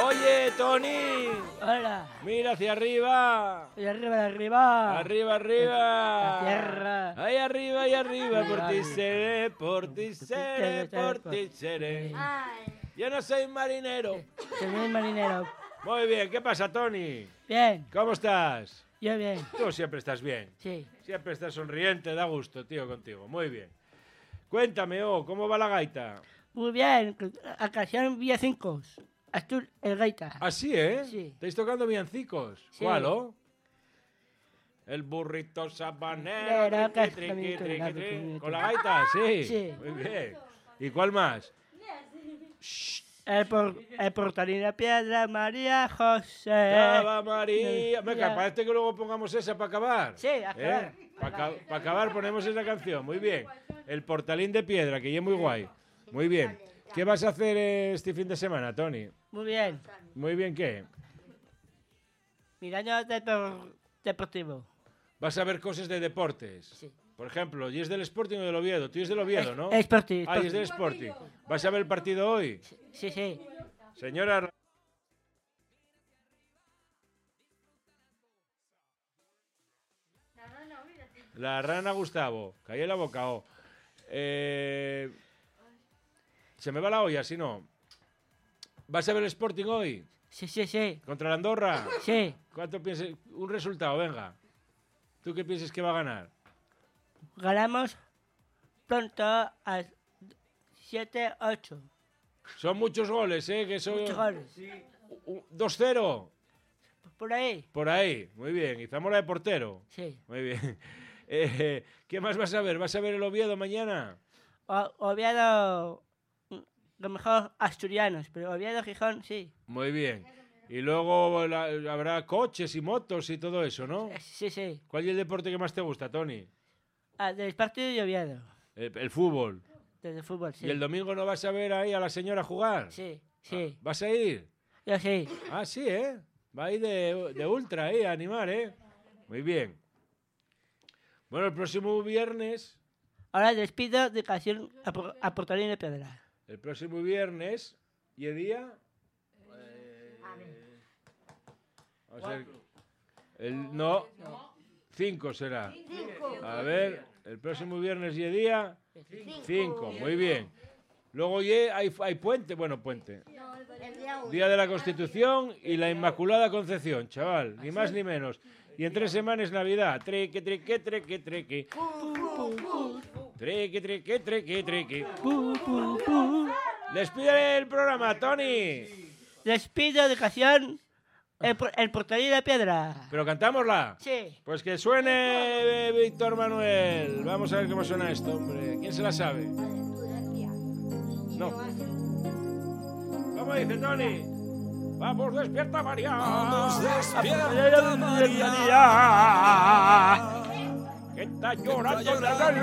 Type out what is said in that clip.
Oye, Tony. Hola. Mira hacia arriba. Y arriba, arriba. Arriba, arriba. La tierra. Ahí arriba, y arriba. Arriba, Por ti arriba. seré, por ti seré, por ti seré. Yo no soy marinero. Soy marinero. Muy bien, ¿qué pasa, Tony? Bien. ¿Cómo estás? Yo bien. Tú siempre estás bien. Sí. Siempre estás sonriente, da gusto, tío, contigo. Muy bien. Cuéntame, ¿cómo va la gaita? Muy bien. Ocasión villancicos. Astur el gaita. ¿Ah, sí, eh? Sí. ¿Estáis tocando villancicos? Sí. ¿Cuál, El burrito sabanero. Nero, triqui, que- triqui, triqui, que- triqui. ¿Con la gaita? Sí. Sí. Muy bien. ¿Y cuál más? El portalín de piedra, María José. Ave María. Venga, María. parece que luego pongamos esa para acabar. Sí, acabar. Para acabar ponemos esa canción. Muy bien. El portalín de piedra, que ya es muy guay. Muy bien. ¿Qué vas a hacer este fin de semana, Tony? Muy bien. Muy bien, ¿qué? Mirando deportivo. Vas a ver cosas de deportes. Sí. Por ejemplo, ¿y es del Sporting o del Oviedo? Tú es del Oviedo, ¿no? Sporting. Ah, y es del Sporting. ¿Vas a ver el partido hoy? Sí, sí. Señora... La rana Gustavo. Callé la boca, Se me va la olla, si no. ¿Vas a ver el Sporting hoy? Sí, sí, sí. ¿Contra la Andorra? Sí. ¿Cuánto piensas? Un resultado, venga. ¿Tú qué piensas que va a ganar? Ganamos pronto a 7-8. Son muchos goles, ¿eh? Que son... Muchos goles. 2-0. Por ahí. Por ahí. Muy bien. Y Zamora de portero. Sí. Muy bien. ¿Qué más vas a ver? ¿Vas a ver el Oviedo mañana? Oviedo, lo mejor asturianos, pero Oviedo, Gijón, sí. Muy bien. Y luego habrá coches y motos y todo eso, ¿no? Sí, sí. ¿Cuál es el deporte que más te gusta, Tony? Del partido de Oviedo. El fútbol. Desde fútbol, sí. ¿Y el domingo no vas a ver ahí a la señora jugar? Sí, sí. ¿Vas a ir? Yo sí. Ah, sí, ¿eh? Va ahí de ultra, a animar, ¿eh? Muy bien. Bueno, el próximo viernes... Ahora despido de canción a Portalín de Piedra. El próximo viernes... ¿Y el día? Vamos a ver. No. 5 será. A ver, el próximo viernes y el día... 5, muy bien. Luego hay puente, bueno, puente. Día de la Constitución y la Inmaculada Concepción, chaval, ni más ni menos. Y en 3 semanas Navidad. Treque, treque, treque, treque. Treque, treque, treque, treque. Despide el programa, Tony. Despido de canción el Portalín de Piedra. ¿Pero cantámosla? Sí. Pues que suene Víctor Manuel. Vamos a ver cómo suena esto, hombre. ¿Quién se la sabe? No. ¿Cómo dice Tony? Vamos, despierta María. Vamos, despierta María. Que está llorando la